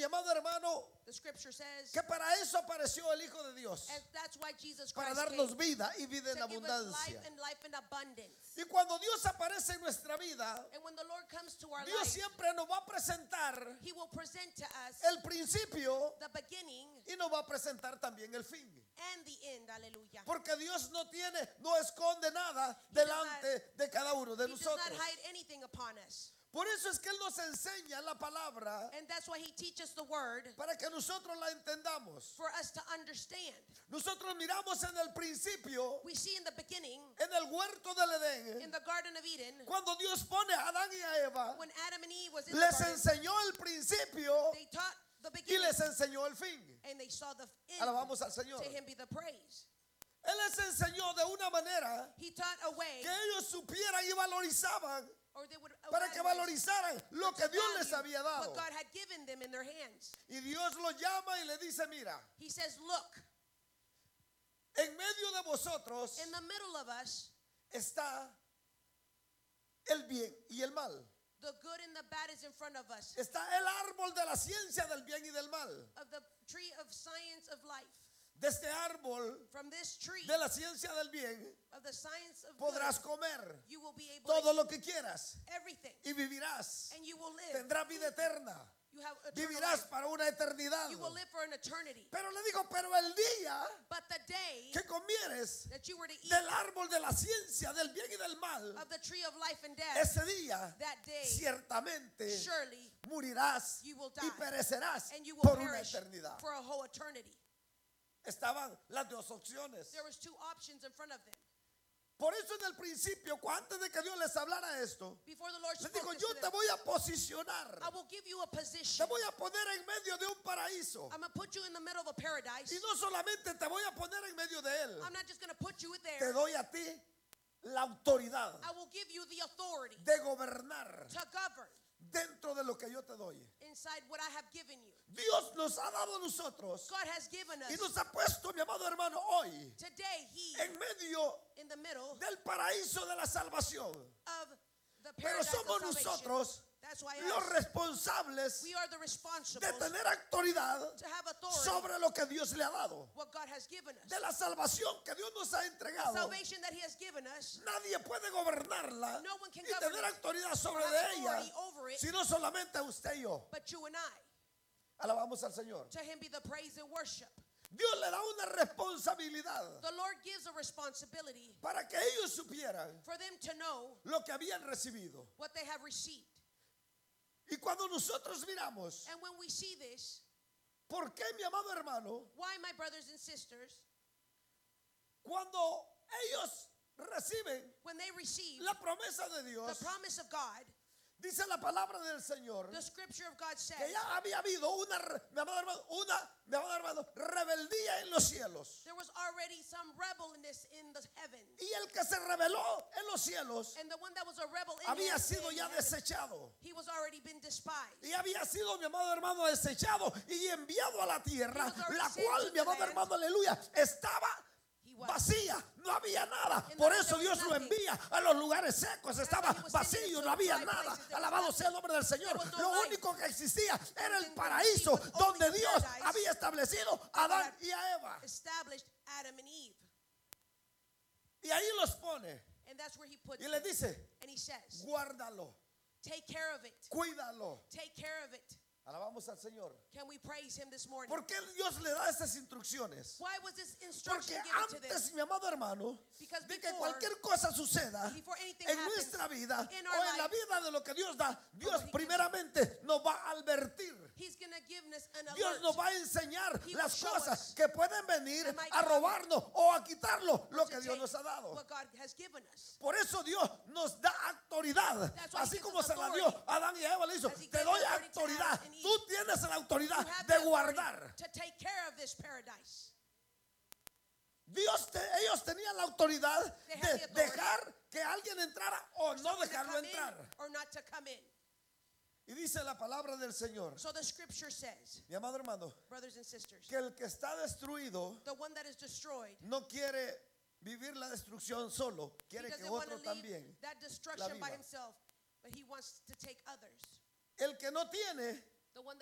mi amado hermano, The scripture says, que para eso apareció el Hijo de Dios, and that's why Jesus para Christ darnos came, vida y vida en to give us life abundancia. and life in abundance. Y cuando Dios aparece en nuestra vida, And when the Lord comes to our Dios life, siempre nos va a presentar He will present to us el principio the beginning y nos va a presentar también el fin. and the end. Hallelujah. Porque Dios no esconde nada delante de cada uno de He does not nosotros. hide anything upon us. Por eso es que Él nos enseña la palabra And that's why He teaches the word para que nosotros la entendamos. for us to understand. Nosotros miramos en el principio, We see in the beginning, en el huerto del Edén, in the Garden of Eden, cuando Dios pone a Adán y a Eva, when Adam and Eve was in the les garden, enseñó el principio they taught the y beginning les enseñó el fin. and they saw the end. Alabamos al Señor. To Him be the praise. Él les enseñó de una manera He taught a way, que ellos supieran y valorizaban, or they would para que valorizaran lo que Dios les había dado. what God had given them in their hands. Y Dios los llama y le dice, mira, He says, look, en medio de vosotros in the middle of us, está el bien y el mal. the good and the bad is in front of us. Está el árbol de la ciencia del bien y del mal. Of the tree of science of life. De este árbol From this tree de la ciencia del bien of the science of podrás good, comer you will be able todo to lo que quieras eat everything. y vivirás. And you will live. Tendrás vida eterna. You have eternal Vivirás life. para una eternidad. You will live for an eternity. Pero le digo, pero el día But the day que comieres that you were to eat del árbol de la ciencia del bien y del mal, of the tree of life and death, ese día that day, ciertamente surely morirás you will y die, perecerás and you will por una perish eternidad. for a whole eternity. Estaban las dos opciones. There was two options in front of them. Por eso en el principio, antes de que Dios les hablara esto, Before the Lord les spoke dijo, this yo to te them, voy a posicionar, I will give you a te position. voy a poner en medio de un paraíso. I'm going to put you in the middle of a paradise. Y no solamente te voy a poner en medio de él, I'm not just going to put you te there. doy a ti la autoridad I will give you the authority de gobernar to govern dentro de lo que yo te doy. inside what I have given you. Dios nos ha dado a nosotros God has given y us nos ha puesto, mi amado hermano, hoy today, He en medio in the middle del paraíso de la salvación. of the Pero paradise somos of salvation. nosotros That's why los us, responsables we are the de responsible tener autoridad to have authority sobre lo que Dios le ha dado. what God has given us. De la salvación que Dios nos ha The entregado, salvation that He has given us, nadie puede gobernarla no one can y govern tener it autoridad sobre or de have ella, authority over it, sino solamente usted y yo. but you and I. Alabamos al Señor. To Him be the praise and worship. Dios le da una responsabilidad The Lord gives a responsibility para que ellos supieran for them to know lo que habían recibido. what they have received. Y cuando nosotros miramos, And when we see this, ¿por qué, mi amado hermano, why, my brothers and sisters, cuando ellos reciben when they receive la promesa de Dios, the promise of God, dice la palabra del Señor, the scripture of God says que ya había habido mi amado hermano, rebeldía en los cielos. there was already some rebelness in the heavens. Y el que se rebeló en los cielos And the one that was a rebel in había heaven, sido ya heaven, desechado. he was already been despised. Y había sido, mi amado hermano, desechado y enviado a la tierra, He was already la sent cual, to mi amado the land. hermano, aleluya, estaba He was. vacía, no había nada. In Por the eso land there was Dios lo nothing. envía a los lugares secos. Estaba why he was sending vacío, to no había dry nada. places. There was Alabado nothing. sea el nombre del Señor. There was no Lo life. único que existía era el Everything paraíso was only donde the Dios paradise había establecido a Adán y a Eva. Established Adam and Eve. Y ahí los pone And that's where He puts y them. le dice, And He says, guárdalo, take care of it. cuídalo. Take care of it. Alabamos al Señor. Can we praise Him this morning? ¿Por qué Dios le da estas instrucciones? Why was this Porque instruction given to them? antes, mi amado hermano, Because de que before- cualquier cosa suceda Before anything en happens nuestra vida in o our en la life, vida de lo que Dios da, Dios what He gives. primeramente nos va a advertir. He's going to give us an Dios alert. nos va a enseñar He las will show cosas us que pueden venir that might a come robarnos o a quitarlo lo to que Dios take nos ha dado. what God has given us. Por eso Dios nos da autoridad. That's why He Así gives como us se la dio authority. a Adán y a Eva, le hizo, As He te gave doy authority to autoridad. Adam and Eve. Tú tienes la You autoridad have de the authority guardar. to take care of this paradise. Ellos tenían la autoridad They de had the authority dejar que alguien entrara o no Someone to dejarlo come in entrar. or not to come in. Y dice la palabra del Señor, So the scripture says, mi amado hermano, brothers and sisters, que el que está destruido the one that is destroyed, no quiere vivir la destrucción solo, he quiere que doesn't want otro to leave también that destruction by viva. himself, but he wants to take others. El que no tiene The one